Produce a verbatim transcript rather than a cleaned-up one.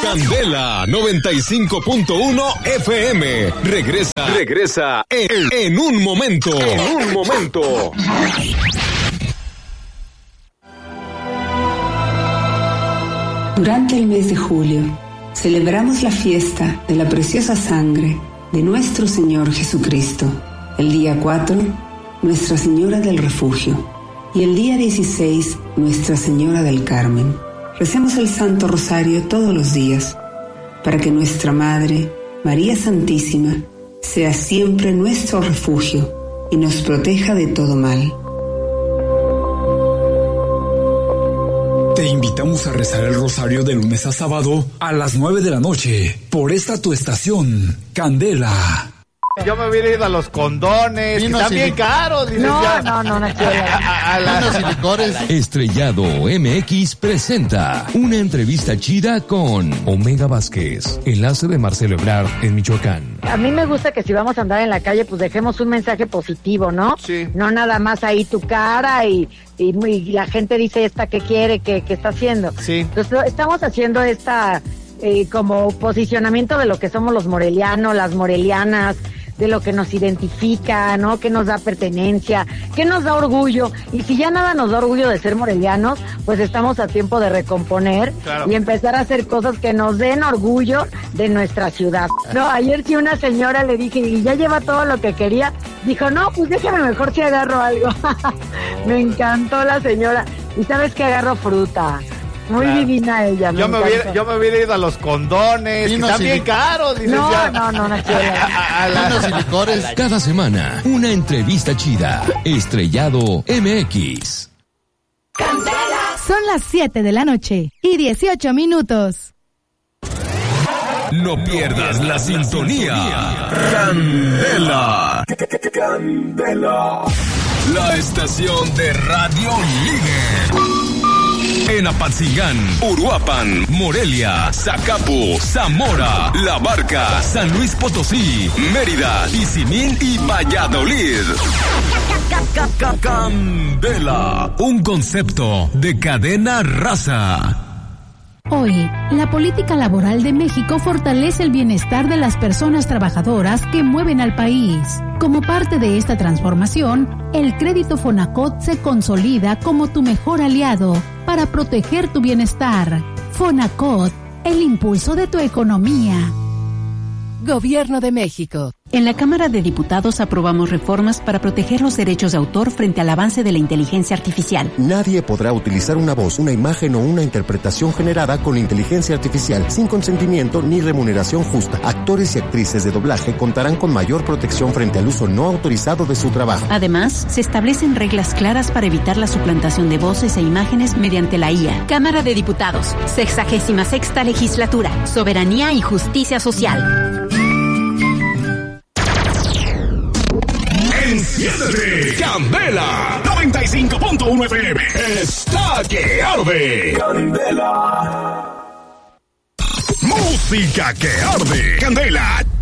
Candela noventa y cinco punto uno F M. Regresa, regresa en, en un momento. En un momento. Durante el mes de julio, celebramos la fiesta de la preciosa sangre de nuestro Señor Jesucristo. El día cuatro, Nuestra Señora del Refugio. Y el día dieciséis, Nuestra Señora del Carmen. Recemos el Santo Rosario todos los días, para que nuestra Madre, María Santísima, sea siempre nuestro refugio y nos proteja de todo mal. Te invitamos a rezar el rosario de lunes a sábado a las nueve de la noche por esta tu estación, Candela. Yo me hubiera ido a los condones, que están bien caros. No, no, no, no quiero. A, a las y licores. Estrellado M X presenta una entrevista chida con Omega Vázquez, enlace de Marcelo Ebrard en Michoacán. A mí me gusta que si vamos a andar en la calle, pues dejemos un mensaje positivo, ¿no? Sí. No nada más ahí tu cara y, y, y la gente dice esta que quiere, que, que está haciendo. Sí. Entonces estamos haciendo esta eh, como posicionamiento de lo que somos los morelianos, las morelianas, de lo que nos identifica, ¿no? Que nos da pertenencia, que nos da orgullo. Y si ya nada nos da orgullo de ser morelianos, pues estamos a tiempo de recomponer, claro, y empezar a hacer cosas que nos den orgullo de nuestra ciudad. No, ayer sí una señora le dije, y ya lleva todo lo que quería, dijo, no, pues déjame mejor si agarro algo. Me encantó la señora. ¿Y sabes que agarro? Fruta. Muy claro, divina ella. Me yo, me hubiera, yo me hubiera ido a los condones, que están bien caros. No, no, no, no, no quiero. A, a las y licores. Cada semana, una entrevista chida. Estrellado M X. Son las siete de la noche y dieciocho minutos. No pierdas la sintonía. Candela. Candela. La estación de radio líder. En Apatzingán, Uruapan, Morelia, Zacapu, Zamora, La Barca, San Luis Potosí, Mérida, Tizimín y Valladolid. Candela, un concepto de cadena raza. Hoy, la política laboral de México fortalece el bienestar de las personas trabajadoras que mueven al país. Como parte de esta transformación, el crédito Fonacot se consolida como tu mejor aliado para proteger tu bienestar. Fonacot, el impulso de tu economía. Gobierno de México. En la Cámara de Diputados aprobamos reformas para proteger los derechos de autor frente al avance de la inteligencia artificial. Nadie podrá utilizar una voz, una imagen o una interpretación generada con inteligencia artificial sin consentimiento ni remuneración justa. Actores y actrices de doblaje contarán con mayor protección frente al uso no autorizado de su trabajo. Además, se establecen reglas claras para evitar la suplantación de voces e imágenes mediante la I A. Cámara de Diputados, sexagésima sexta legislatura, soberanía y justicia social. Enciéndete, Candela noventa y cinco punto uno F M. Está que arde. Candela. Música que arde. Candela